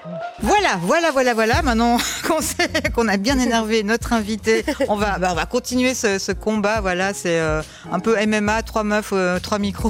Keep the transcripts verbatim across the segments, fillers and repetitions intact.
Voilà, voilà, voilà, voilà. Maintenant qu'on sait qu'on a bien énervé notre invité, on va, bah, on va continuer ce, ce combat. Voilà, c'est euh, un peu M M A, trois meufs, euh, trois micros.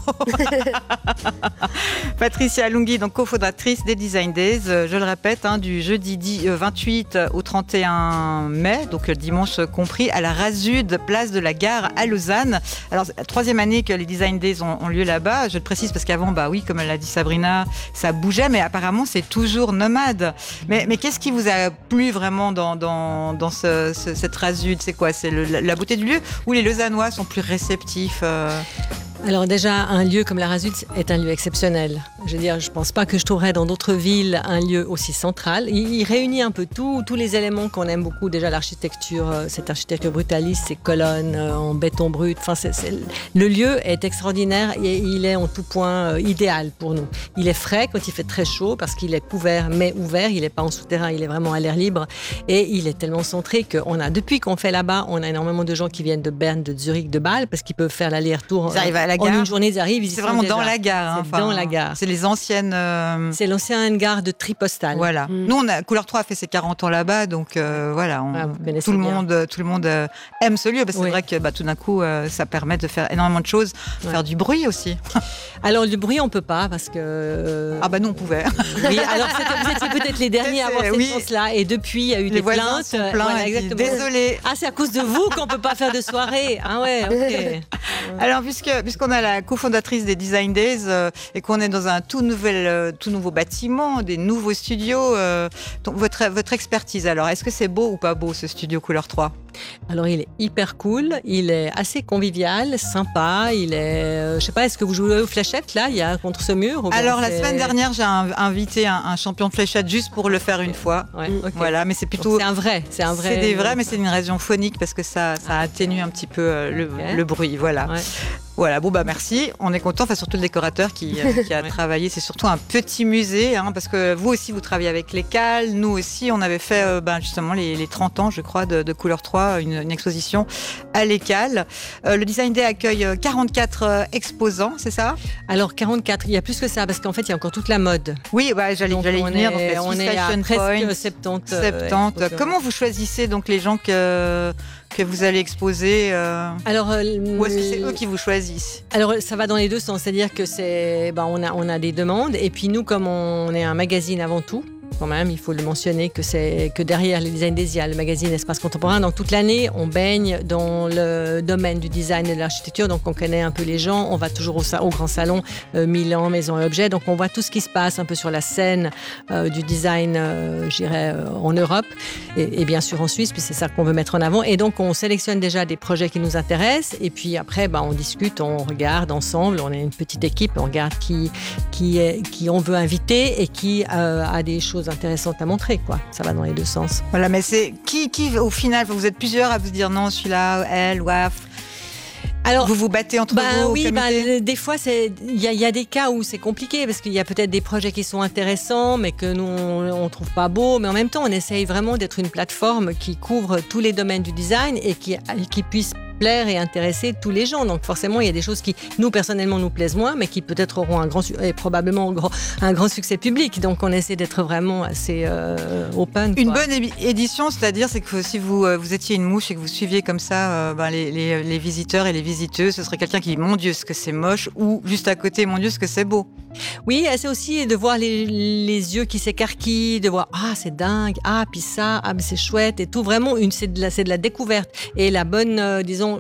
Patricia Alunghi, donc cofondatrice des Design Days, euh, je le répète, hein, du jeudi dix, euh, vingt-huit au trente et un mai, donc le dimanche compris, à la Rasude, place de la Gare à Lausanne. Alors, la troisième année que les Design Days ont, ont lieu là-bas. Je le précise parce qu'avant, bah oui, comme l'a dit Sabrina, ça bougeait, mais apparemment, c'est toujours nomade. Mais, mais qu'est-ce qui vous a plu vraiment dans, dans, dans ce, ce, cette Rasude ? C'est quoi ? C'est le, la beauté du lieu ou les Lausannois sont plus réceptifs euh... Alors déjà, un lieu comme la Rasude est un lieu exceptionnel. Je veux dire, je ne pense pas que je trouverais dans d'autres villes un lieu aussi central. Il, il réunit un peu tout, tous les éléments qu'on aime beaucoup. Déjà l'architecture, cette architecture brutaliste, ces colonnes en béton brut. Enfin, c'est, c'est, le lieu est extraordinaire et il est en tout point euh, idéal pour nous. Il est frais quand il fait très chaud parce qu'il est couvert mais ouvert. Il n'est pas en souterrain, il est vraiment à l'air libre. Et il est tellement centré qu'on a, depuis qu'on fait là-bas, on a énormément de gens qui viennent de Berne, de Zurich, de Bâle parce qu'ils peuvent faire l'aller-retour. Ils arrivent à la En gare. une journée, ils arrivent. Ils c'est vraiment déjà. dans la gare. Hein, c'est enfin, dans la gare. C'est les anciennes. Euh... C'est l'ancienne gare de Tripostale. Voilà. Mm. Nous, on a Couleur trois a fait ses quarante ans là-bas, donc euh, voilà. On, ah, tout le bien. monde, tout le monde euh, aime ce lieu. Parce que oui. C'est vrai que bah, tout d'un coup, euh, ça permet de faire énormément de choses, ouais. Faire du bruit aussi. Alors du bruit, on peut pas parce que. Euh... Ah bah nous, on pouvait. Oui. Alors c'était, vous étiez peut-être les derniers à avoir cette oui. chance-là, et depuis, il y a eu les des plaintes. plaintes. Sont pleins, voilà, exactement. Désolée. Ah, c'est à cause de vous qu'on peut pas faire de soirée. Ah ouais. Ok. Alors puisque puisqu'on a la cofondatrice des Design Days euh, et qu'on est dans un tout nouvel, euh, tout nouveau bâtiment, des nouveaux studios, euh, donc votre votre expertise. Alors, est-ce que c'est beau ou pas beau ce studio Couleur trois ? Alors, il est hyper cool, il est assez convivial, sympa, il est... Euh, je sais pas, est-ce que vous jouez aux fléchettes, là, il y a contre ce mur ou Alors, bien, la semaine dernière, j'ai invité un, un champion de fléchettes juste pour le faire une fois. Ouais, okay. Voilà, mais c'est plutôt... Donc, c'est un vrai, c'est un vrai... C'est des vrais, mais c'est une région phonique parce que ça, ça atténue un petit peu euh, le, okay. le bruit, voilà. Ouais. Voilà, bon bah merci, on est content, enfin surtout le décorateur qui, euh, qui a ouais. travaillé, c'est surtout un petit musée, hein, parce que vous aussi vous travaillez avec les cales, nous aussi on avait fait euh, ben, justement les, les trente ans je crois de, de Couleur trois, une, une exposition à l'Écale. Euh, le Design Day accueille quarante-quatre euh, exposants, c'est ça ? Alors quarante-quatre, il y a plus que ça, parce qu'en fait il y a encore toute la mode. Oui, bah, j'allais, j'allais y venir, est, donc on est à presque soixante-dix. soixante-dix. Euh, Comment vous choisissez donc les gens que... que vous allez exposer euh... Alors, euh, ou est-ce que c'est eux qui vous choisissent ? Alors, ça va dans les deux sens. C'est-à-dire que c'est, ben, on a, on a des demandes. Et puis, nous, comme on est un magazine avant tout, quand même, il faut le mentionner que c'est que derrière les Design Days, il y a le magazine Espace Contemporain. Donc toute l'année, on baigne dans le domaine du design et de l'architecture. Donc on connaît un peu les gens. On va toujours au, au grand salon euh, Milan, Maison et Objets. Donc on voit tout ce qui se passe un peu sur la scène euh, du design, euh, je dirais, euh, en Europe et, et bien sûr en Suisse, puis c'est ça qu'on veut mettre en avant. Et donc on sélectionne déjà des projets qui nous intéressent. Et puis après, bah, on discute, on regarde ensemble. On est une petite équipe. On regarde qui, qui, est, qui on veut inviter et qui euh, a des choses intéressantes à montrer, quoi. Ça va dans les deux sens. Voilà, mais c'est qui, qui au final, vous êtes plusieurs à vous dire non, celui-là, elle, waf. Alors, vous vous battez entre bah, vous oui, au comité ? bah, des fois, il y, y a des cas où c'est compliqué parce qu'il y a peut-être des projets qui sont intéressants, mais que nous, on ne trouve pas beaux. Mais en même temps, on essaye vraiment d'être une plateforme qui couvre tous les domaines du design et qui, qui puisse plaire et intéresser tous les gens. Donc forcément, il y a des choses qui, nous, personnellement, nous plaisent moins, mais qui peut-être auront un grand, et probablement un grand, un grand succès public. Donc on essaie d'être vraiment assez euh, open. Une quoi. bonne édition, c'est-à-dire c'est que si vous, vous étiez une mouche et que vous suiviez comme ça euh, ben, les, les, les visiteurs et les visiteuses, ce serait quelqu'un qui dit « Mon Dieu, ce que c'est moche » ou juste à côté « Mon Dieu, ce que c'est beau ». Oui, c'est aussi de voir les, les yeux qui s'écarquillent, de voir « Ah, c'est dingue, ah, puis ça, ah, mais c'est chouette » et tout. Vraiment, une, c'est, de la, c'est de la découverte. Et la bonne, euh, disons,